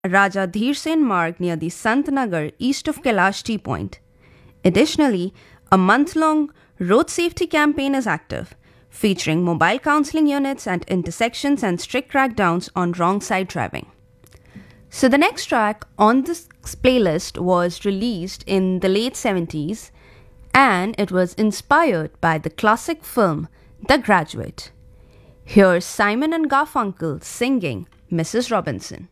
Raja Dheer Sen Marg near the Santnagar east of Kailash Tea Point. Additionally, a month-long road safety campaign is active, featuring mobile counseling units at intersections and strict crackdowns on wrong side driving. So the next track on this playlist was released in the late 70s and it was inspired by the classic film The Graduate. Here's Simon and Garfunkel singing Mrs. Robinson.